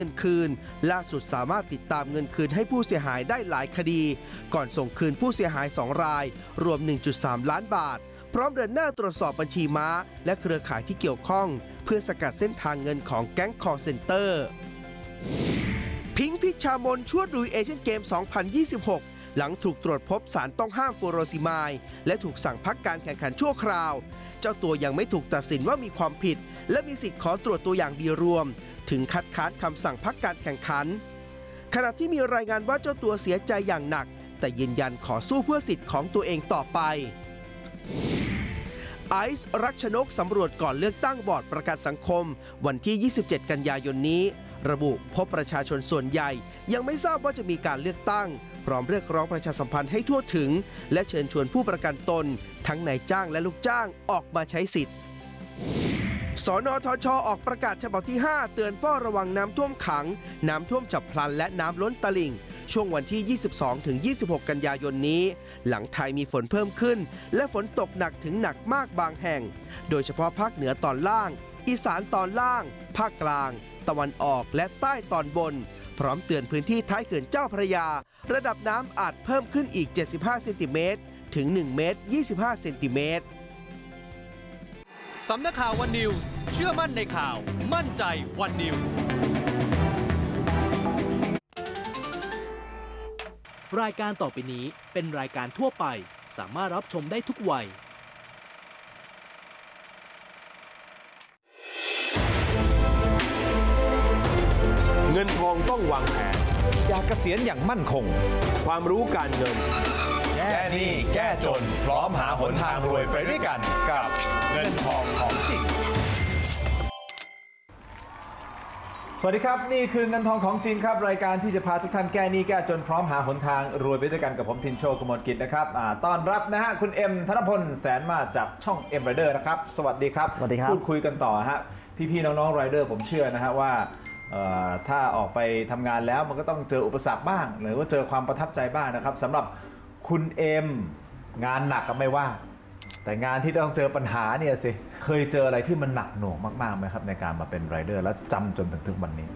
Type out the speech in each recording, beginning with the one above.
เงินคืนล่าสุดสามารถติดตามเงินคืนให้ผู้เสียหายได้หลายคดีก่อนส่งคืนผู้เสียหาย2 รายรวม 1.3 ล้านบาทพร้อมเดินหน้าตรวจสอบบัญชีม้าและเครือข่ายที่เกี่ยวข้องเพื่อสกัดเส้นทางเงินของแก๊งคอลเซ็นเตอร์พิงค์ พิชามนชวดลุยเอเชียนเกม 2026 หลังถูกตรวจพบสารต้องห้ามฟูโรซิมายและถูกสั่งพักการแข่งขันชั่วคราวเจ้าตัวยังไม่ถูกตัดสินว่ามีความผิดและมีสิทธิ์ขอตรวจตัวอย่างบีรวมถึงคัดค้านคำสั่งพักการแข่งขันขณะที่มีรายงานว่าเจ้าตัวเสียใจอย่างหนักแต่ยืนยันขอสู้เพื่อสิทธิ์ของตัวเองต่อไปไอซ์ รักชนกสำรวจก่อนเลือกตั้งบอร์ดประกันสังคมวันที่ 27 กันยายนนี้ระบุพบประชาชนส่วนใหญ่ยังไม่ทราบว่าจะมีการเลือกตั้งพร้อมเรียกร้องประชาสัมพันธ์ให้ทั่วถึงและเชิญชวนผู้ประกันตนทั้งนายจ้างและลูกจ้างออกมาใช้สิทธิ์สนทช.ออกประกาศฉบับที่ 5 เตือนเฝ้าระวังน้ำท่วมขังน้ำท่วมฉับพลันและน้ำล้นตลิ่งช่วงวันที่ 22-26 กันยายนนี้หลังไทยมีฝนเพิ่มขึ้นและฝนตกหนักถึงหนักมากบางแห่งโดยเฉพาะภาคเหนือตอนล่างอีสานตอนล่างภาคกลางตะวันออกและใต้ตอนบนพร้อมเตือนพื้นที่ท้ายเขื่อนเจ้าพระยาระดับน้ำอาจเพิ่มขึ้นอีก75 เซนติเมตรถึง 1 เมตร 25 เซนติเมตรสำนักข่าววันนิวส์เชื่อมั่นในข่าวมั่นใจวันนิวส์รายการต่อไปนี้เป็นรายการทั่วไปสามารถรับชมได้ทุกวัยเงินทองต้องวางแผนอยากเกษียณอย่างมั่นคงความรู้การเงินแก้หนี้แก้จนพร้อมหาหนทางรวยไปด้วยกันกับเงินทองของจริงสวัสดีครับนี่คือเงินทองของจริงครับรายการที่จะพาทุกท่านแก้หนี้แก้จนพร้อมหาหนทางรวยไปด้วยกันกับผมทินโชกมลกิจนะครับต้อนรับนะฮะคุณเอ็มธนพลแสนมาจากช่องเอ็มไรเดอร์นะครับสวัสดีครับสวัสดีครับพูดคุยกันต่อฮะพี่ๆน้องๆไรเดอร์ผมเชื่อนะฮะว่าถ้าออกไปทำงานแล้วมันก็ต้องเจออุปสรรคบ้างหรือว่าเจอความประทับใจบ้างนะครับสำหรับคุณเอ็มงานหนักก็ไม่ว่าแต่งานที่ต้องเจอปัญหาเนี่ยสิเคยเจออะไรที่มันหนักหน่วงมากๆไหมครับในการมาเป็นไรเดอร์แล้วจำจนถึงวันนี้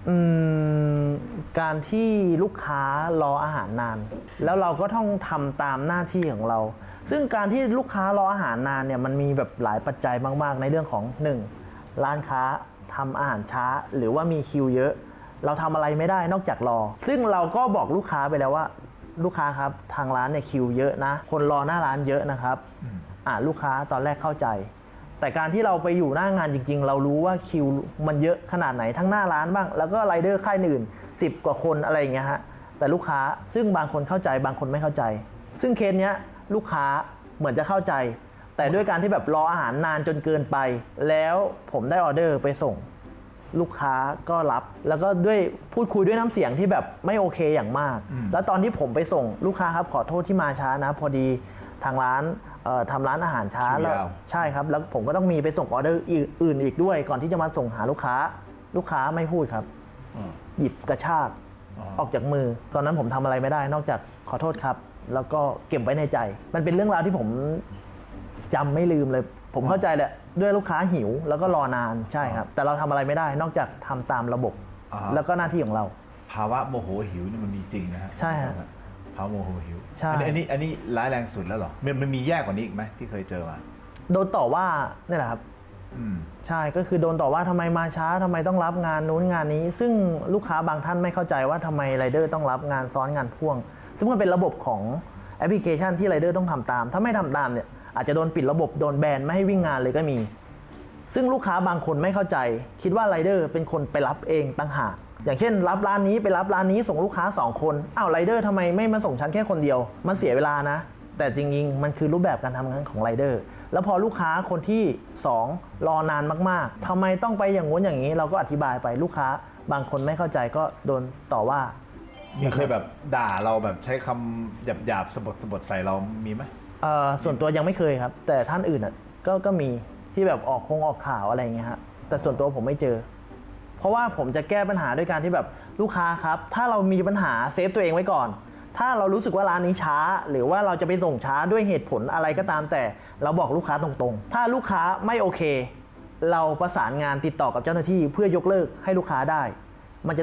การที่ลูกค้ารออาหารนานแล้วเราก็ต้องทำตามหน้าที่ของเราซึ่งการที่ลูกค้ารออาหารนานเนี่ยมันมีแบบหลายปัจจัยมากๆในเรื่องของ1ร้านค้าทำอาหารช้าหรือว่ามีคิวเยอะเราทำอะไรไม่ได้นอกจากรอซึ่งเราก็บอกลูกค้าไปแล้วว่าลูกค้าครับทางร้านเนี่ยคิวเยอะนะคนรอหน้าร้านเยอะนะครับลูกค้าตอนแรกเข้าใจแต่การที่เราไปอยู่หน้างานจริงๆเรารู้ว่าคิวมันเยอะขนาดไหนทั้งหน้าร้านบ้างแล้วก็ไรเดอร์ค่ายอื่น10 กว่าคนอะไรอย่างเงี้ยฮะแต่ลูกค้าซึ่งบางคนเข้าใจบางคนไม่เข้าใจซึ่งเคสเนี้ยลูกค้าเหมือนจะเข้าใจแต่ด้วยการที่แบบรออาหารนานจนเกินไปแล้วผมได้ออเดอร์ไปส่งลูกค้าก็รับแล้วก็ด้วยพูดคุยด้วยน้ำเสียงที่แบบไม่โอเคอย่างมากแล้วตอนที่ผมไปส่งลูกค้าครับขอโทษที่มาช้านะพอดีทางร้านทำร้านอาหารช้าแล้วใช่ครับแล้วผมก็ต้องมีไปส่งออเดอร์อื่นอีกด้วยก่อนที่จะมาส่งหาลูกค้าไม่พูดครับหยิบกระชากออกจากมือตอนนั้นผมทำอะไรไม่ได้นอกจากขอโทษครับแล้วก็เก็บไว้ในใจมันเป็นเรื่องราวที่ผมจำไม่ลืมเลยผมเข้าใจแหละด้วยลูกค้าหิวแล้วก็รอนานใช่ครับแต่เราทำอะไรไม่ได้นอกจากทำตามระบบแล้วก็หน้าที่ของเราภาวะโมโหหิวนี่มันมีจริงนะฮะใช่ครับภาวะโมโหหิวใช่อันนี้ร้ายแรงสุดแล้วเหรอมันมีแย่กว่านี้อีกไหมที่เคยเจอมาโดนต่อว่านี่แหละครับใช่ก็คือโดนต่อว่าทำไมมาช้าทำไมต้องรับงานนู้นงานนี้ซึ่งลูกค้าบางท่านไม่เข้าใจว่าทำไมไรเดอร์ต้องรับงานซ้อนงานพ่วงซึ่งมันเป็นระบบของแอปพลิเคชันที่ไรเดอร์ต้องทำตามถ้าไม่ทำตามเนี่ยอาจจะโดนปิดระบบโดนแบนไม่ให้วิ่งงานเลยก็มีซึ่งลูกค้าบางคนไม่เข้าใจคิดว่าไรเดอร์เป็นคนไปรับเองต่างหากอย่างเช่นรับร้านนี้ไปรับร้านนี้ส่งลูกค้า2 คนไรเดอร์ทำไมไม่มาส่งฉันแค่คนเดียวมันเสียเวลานะแต่จริงๆมันคือรูปแบบการทำงานของไรเดอร์แล้วพอลูกค้าคนที่2รอนานมากๆทำไมต้องไปอย่างงู้นอย่างนี้เราก็อธิบายไปลูกค้าบางคนไม่เข้าใจก็โดนต่อว่ามีเคยแบบด่าเราแบบใช้คำหยาบๆสบทใส่เรามีไหมส่วนตัวยังไม่เคยครับแต่ท่านอื่นก็มีที่แบบออกข่าวอะไรอย่างเงี้ยฮะแต่ส่วนตัวผมไม่เจอเพราะว่าผมจะแก้ปัญหาด้วยการที่แบบลูกค้าครับถ้าเรามีปัญหาเซฟตัวเองไว้ก่อนถ้าเรารู้สึกว่าร้านนี้ช้าหรือว่าเราจะไปส่งช้าด้วยเหตุผลอะไรก็ตามแต่เราบอกลูกค้าตรงๆถ้าลูกค้าไม่โอเคเราประสานงานติดต่อกับเจ้าหน้าที่เพื่อยกเลิกให้ลูกค้าได้